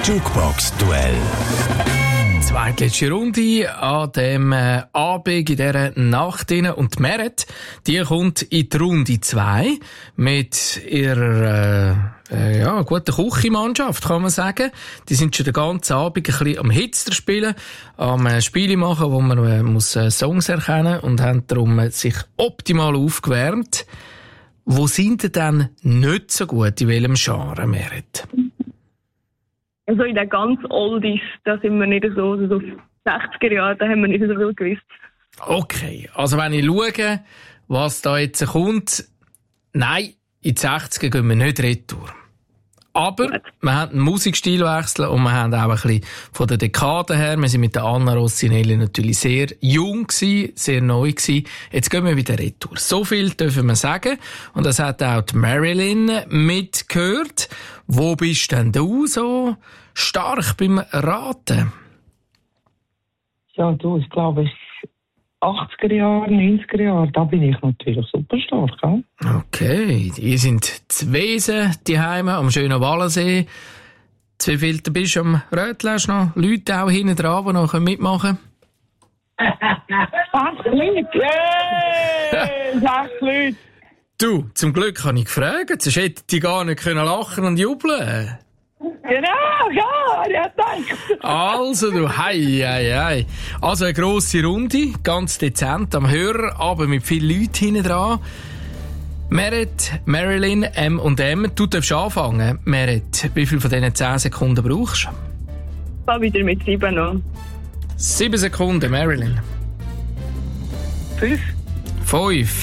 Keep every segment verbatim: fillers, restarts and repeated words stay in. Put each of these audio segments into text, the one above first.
Jukebox-Duell. Zweitletzte Runde an dem äh, Abend in dieser Nacht rein. Und die Meret, die kommt in die Runde zwei mit ihrer äh, äh, ja, guten Küchenmannschaft, kann man sagen. Die sind schon den ganzen Abend ein bisschen am Hitster spielen, am äh, Spiele machen, wo man äh, muss äh, Songs erkennen und haben darum äh, sich optimal aufgewärmt. Wo sind ihr denn nicht so gut, in welchem Genre, Meret? Also in den ganz Oldies, da sind wir nicht so, also so sechziger Jahre, da haben wir nicht so viel gewusst. Okay, also wenn ich schaue, was da jetzt kommt, nein, in die sechziger gehen wir nicht retour. Aber Gut. wir haben einen Musikstilwechsel und wir haben auch ein bisschen von der Dekade her, wir sind mit der Anna Rossinelli natürlich sehr jung gewesen, sehr neu gewesen. Jetzt gehen wir wieder retour. So viel dürfen wir sagen. Und das hat auch die Marilyn mitgehört. Wo bist denn du so stark beim Raten? Ja, du, ich glaube, achtziger Jahre, neunziger Jahre, da bin ich natürlich super stark. Ja? Okay, ihr sind zu Wesen, die Heime am schönen Wallensee. Zu wie viel bist du am Rötl? Hast du noch Leute auch hinten dran, die noch mitmachen können? Sechs Leute! Yay! Sechs Leute! Du, zum Glück habe ich gefragt, sonst hätten die gar nicht können lachen und jubeln. Genau, ja, ich hab gedacht. Also du, hei, hei, hei. Also eine grosse Runde, ganz dezent am Hörer, aber mit vielen Leuten hinten dran. Meret, Marilyn, M und M, du darfst anfangen. Meret, wie viel von diesen zehn Sekunden brauchst du? Ich war wieder mit sieben noch. Sieben Sekunden, Marilyn. Fünf. Fünf.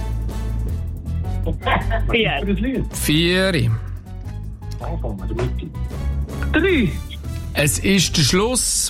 Vier. Vier. Drei. Es ist der Schluss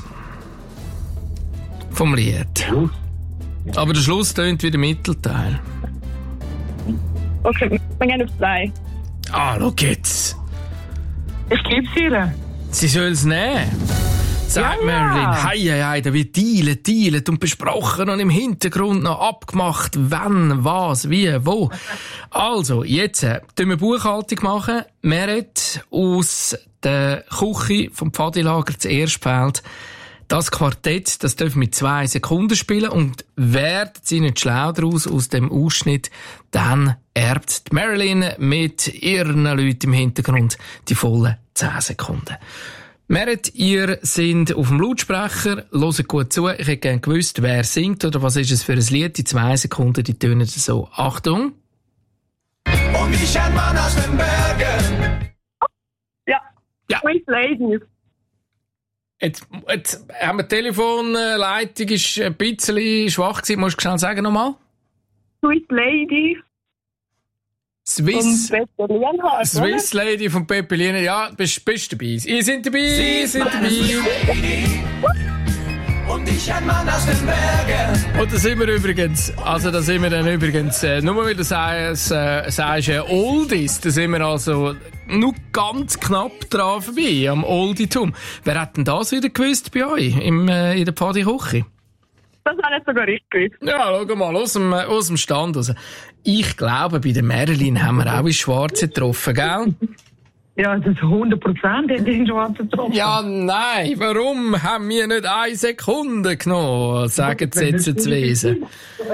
vom Lied. Aber der Schluss tönt wie der Mittelteil. Okay, wir gehen auf zwei. Ah, schau jetzt. Ich geb's ihr. Sie soll es nehmen. Sagt Ja, ja. Marilyn, hei, hei, hei, da wird dealet, dealet und besprochen und im Hintergrund noch abgemacht, wann, was, wie, wo. Also, jetzt äh, tun wir Buchhaltung machen. Meret aus der Küche vom Pfadilager zu Erstfeld. Das Quartett, das dürfen mit zwei Sekunden spielen und werden sie nicht schlau daraus aus dem Ausschnitt, dann erbt die Marilyn mit ihren Leuten im Hintergrund die vollen zehn Sekunden. Meret, ihr seid auf dem Lautsprecher, hört gut zu. Ich hätte gerne gewusst, wer singt oder was ist es für ein Lied. Die zwei Sekunden, die tönen so. Achtung. Und ich ein Mann aus den Bergen. Ja. Ja. Sweet Ladies. Jetzt, jetzt haben wir die Telefonleitung, ist ein bisschen schwach gewesen. Musst du schnell sagen nochmal? Sweet Lady Swiss. von Peter Lienhardt, Swiss Lady von Peppeline. Ja, bist, bist dabei. Ihr seid dabei, ihr seid dabei. Und ich ein Mann aus den Bergen. Und da sind wir übrigens, also da sind wir dann übrigens, äh, nur weil du sagst, äh, sagst äh, Oldies, da sind wir also nur ganz knapp dran vorbei, am Olditum. Wer hat denn das wieder gewusst bei euch, im, äh, in der Pfadi-Küche? Das habe ich sogar richtig gewusst. Ja, schau mal, aus dem, äh, aus dem Stand raus. Ich glaube, bei der Marilyn haben wir auch ins Schwarze getroffen, gell? Ja, das ist hundert Prozent in den Schwarzen getroffen. Ja, nein, warum haben wir nicht eine Sekunde genommen, sagen sie jetzt zu Wesen.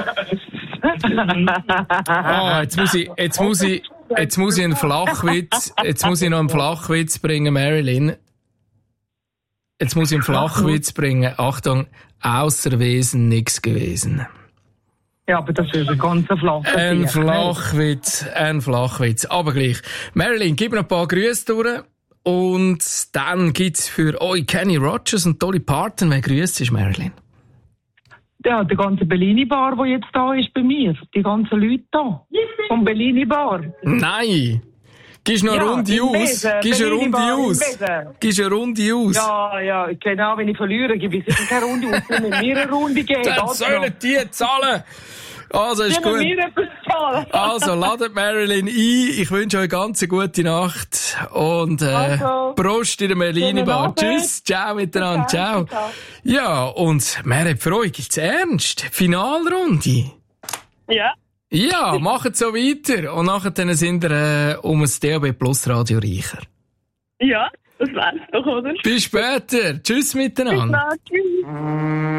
Ah, jetzt muss ich, jetzt muss ich, jetzt muss ich einen Flachwitz, jetzt muss ich noch einen Flachwitz bringen, Marilyn. Jetzt muss ich einen Flachwitz bringen. Achtung, außer Wesen nichts gewesen. Ja, aber das ist ein ganz flacher Ein Sieg, ne? Flachwitz, ein Flachwitz. Aber gleich. Marilyn, gib noch ein paar Grüße durch. Und dann gibt's für euch Kenny Rogers und Dolly Parton. Wer grüßt ist, Marilyn? Ja, der ganze Bellini-Bar, der jetzt da ist bei mir. Die ganzen Leute da. Vom Bellini-Bar. Nein! Gibst noch eine Ja, Runde im aus? Besen, Gibst eine Runde Bellini-Bar im aus? Besen. Gibst eine Runde aus? Ja, ja, genau, wenn ich verliere, gebe ich sicher keine Runde aus. Wenn mir eine Runde geben, Dann oder? sollen die zahlen! Also, ist Die müssen gut. mir etwas zahlen. Also, ladet Marilyn ein. Ich wünsche euch eine ganz gute Nacht. Und, äh, Also. Prost in der Merlini-Bar. Abend. Tschüss, ciao miteinander, ciao. Ciao. Ja, und Meret, für euch gibt's ernst. Finalrunde. Ja. Ja, macht so weiter. Und nachher dann sind wir, äh, um das D A B Plus Radio reicher. Ja. Das wär's doch, oder? Bis später. Tschüss miteinander. Bis dann. Tschüss.